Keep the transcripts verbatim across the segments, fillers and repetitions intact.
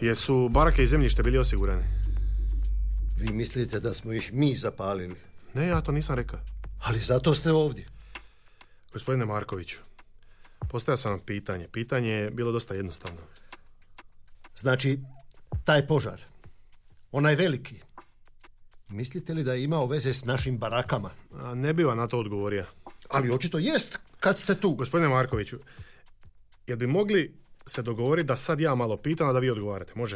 Jesu barake i zemljište bili osigurani? Vi mislite da smo ih mi zapalili? Ne, ja to nisam rekao. Ali zato ste ovdje. Gospodine Markoviću, postavio sam vam pitanje. Pitanje je bilo dosta jednostavno. Znači, taj požar, onaj veliki, mislite li da je imao veze s našim barakama? A ne bi vam na to odgovorio. Ali očito jest, kad ste tu. Gospodine Markoviću, jel bi mogli se dogovoriti da sad ja malo pitam, a da vi odgovarate? Može?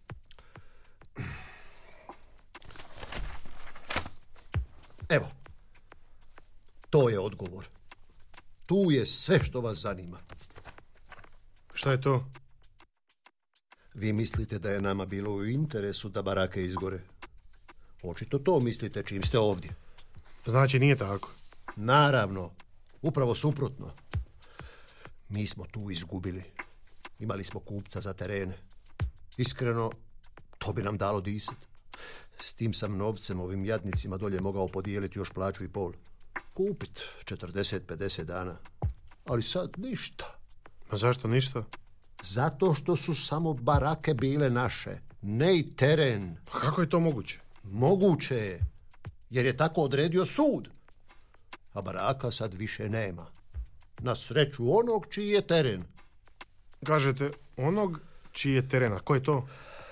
Evo, to je odgovor. Tu je sve što vas zanima. Šta je to? Vi mislite da je nama bilo u interesu da barake izgore? Očito to mislite čim ste ovdje. Znači nije tako. Naravno, upravo suprotno. Mi smo tu izgubili. Imali smo kupca za terene. Iskreno, to bi nam dalo disat. S tim sam novcem ovim jadnicima dolje mogao podijeliti još plaću i pol. Kupit četrdeset pedeset dana. Ali sad ništa. A zašto ništa? Zato što su samo barake bile naše, ne i teren. Kako je to moguće? Moguće je, jer je tako odredio sud. A baraka sad više nema. Na sreću onog čiji je teren. Kažete onog čiji je teren, a ko je to?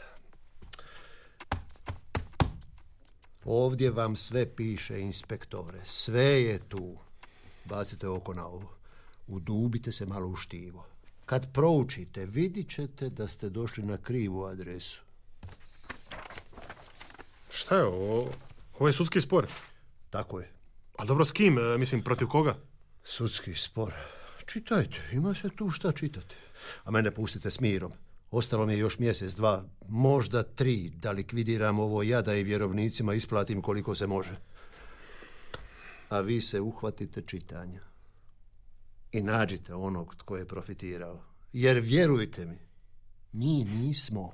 Ovdje vam sve piše, inspektore. Sve je tu. Bacite oko na ovo. Udubite se malo u štivo. Kad proučite, vidit ćete da ste došli na krivu adresu. Šta je ovo? Ovo je sudski spor. Tako je. A dobro, s kim? E, mislim, protiv koga? Sudski spor. Čitajte, ima se tu šta čitati. A mene pustite s mirom. Ostalo mi je još mjesec, dva, možda tri, da likvidiram ovo jada i vjerovnicima isplatim koliko se može. A vi se uhvatite čitanja. I nađite onog tko je profitirao. Jer vjerujte mi, mi nismo.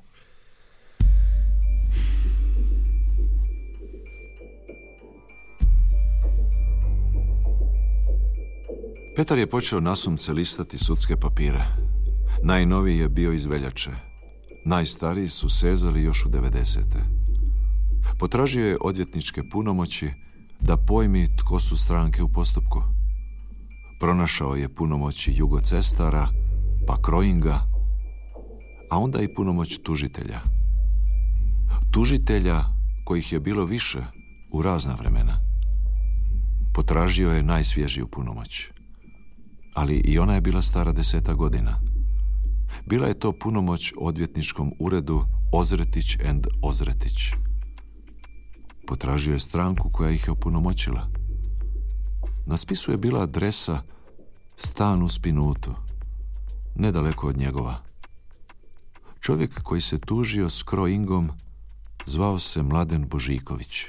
Petar je počeo nasumce listati sudske papire. Najnoviji je bio iz veljače. Najstariji su sezali još u devedesete. Potražio je odvjetničke punomoći da pojmi tko su stranke u postupku. Pronašao je punomoći Jugocestara, pa Kroinga, a onda i punomoć tužitelja. Tužitelja kojih je bilo više u razna vremena. Potražio je najsvježiju punomoć. Ali i ona je bila stara deseta godina. Bila je to punomoć odvjetničkom uredu Ozretić and Ozretić. Potražio je stranku koja ih je opunomoćila. Na spisu je bila adresa stan u Spinutu, nedaleko od njegova. Čovjek koji se tužio s Kroingom zvao se Mladen Božiković.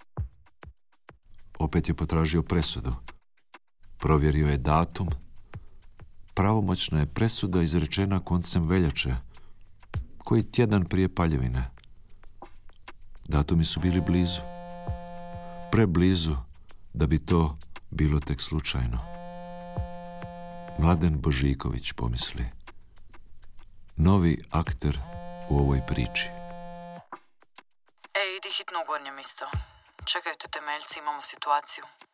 Opet je potražio presudu. Provjerio je datum. Pravomoćna je presuda izrečena koncem veljače, koji tjedan prije paljevine. Datumi su bili blizu. Preblizu da bi to bilo tek slučajno. Mladen Božiković pomisli. Novi akter u ovoj priči. Ej, idi hitno u gornje misto. Čekaju te temeljci, imamo situaciju.